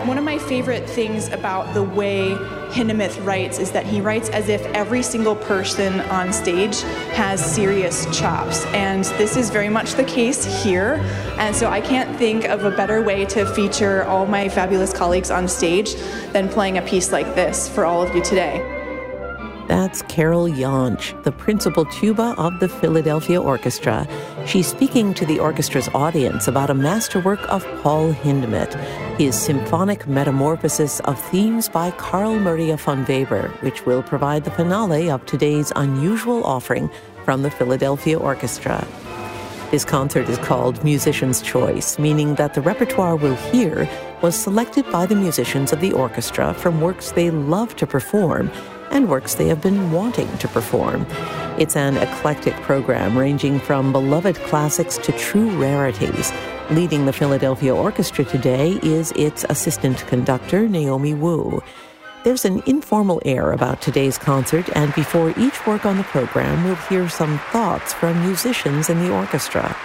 One of my favorite things about the way Hindemith writes is that he writes as if every single person on stage has serious chops. And this is very much the case here. And so I can't think of a better way to feature all my fabulous colleagues on stage than playing a piece like this for all of you today. That's Carol Jansch, the principal tuba of the Philadelphia Orchestra. She's speaking to the orchestra's audience about a masterwork of Paul Hindemith, his symphonic metamorphosis of themes by Carl Maria von Weber, which will provide the finale of today's unusual offering from the Philadelphia Orchestra. This concert is called Musician's Choice, meaning that the repertoire we'll hear was selected by the musicians of the orchestra from works they love to perform and works they have been wanting to perform. It's an eclectic program ranging from beloved classics to true rarities. Leading the Philadelphia Orchestra today is its assistant conductor, Naomi Wu. There's an informal air about today's concert, and before each work on the program, we'll hear some thoughts from musicians in the orchestra.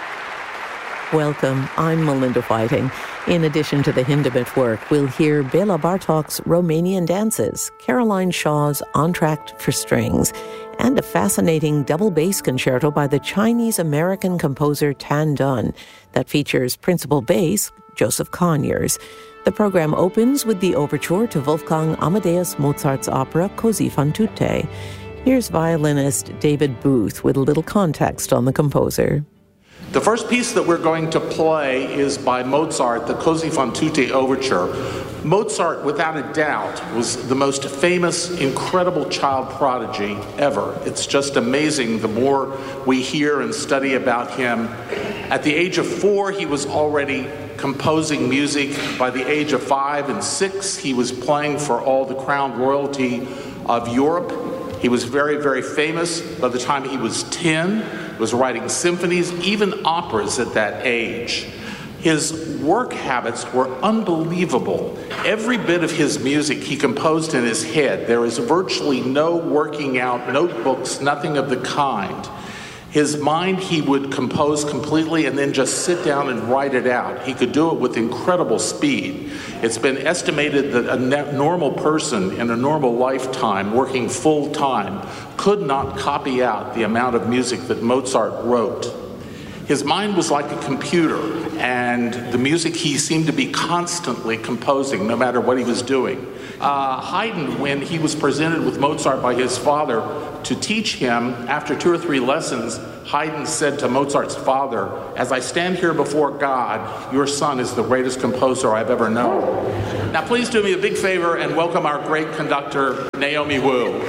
Welcome, I'm Melinda Whiting. In addition to the Hindemith work, we'll hear Bela Bartok's Romanian dances, Caroline Shaw's Entr'acte for Strings, and a fascinating double bass concerto by the Chinese-American composer Tan Dun that features principal bass Joseph Conyers. The program opens with the overture to Wolfgang Amadeus Mozart's opera Così fan tutte. Here's violinist David Booth with a little context on the composer. The first piece that we're going to play is by Mozart, the Così fan tutte overture. Mozart, without a doubt, was the most famous, incredible child prodigy ever. It's just amazing the more we hear and study about him. At the age of 4, he was already composing music. By the age of 5 and 6, he was playing for all the crowned royalty of Europe. He was very, very famous. By the time he was 10, was writing symphonies, even operas at that age. His work habits were unbelievable. Every bit of his music he composed in his head. There is virtually no working out notebooks, nothing of the kind. His mind, he would compose completely and then just sit down and write it out. He could do it with incredible speed. It's been estimated that a normal person in a normal lifetime, working full time, could not copy out the amount of music that Mozart wrote. His mind was like a computer, and the music he seemed to be constantly composing, no matter what he was doing. Haydn, when he was presented with Mozart by his father to teach him, after 2 or 3 lessons, Haydn said to Mozart's father, "As I stand here before God, your son is the greatest composer I've ever known." Now please do me a big favor and welcome our great conductor, Naomi Wu.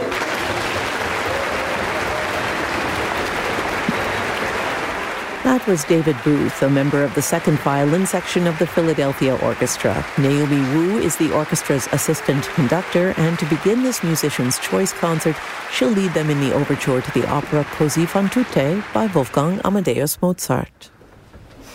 That was David Booth, a member of the second violin section of the Philadelphia Orchestra. Naomi Wu is the orchestra's assistant conductor, and to begin this Musician's Choice concert, she'll lead them in the overture to the opera Così fan tutte by Wolfgang Amadeus Mozart.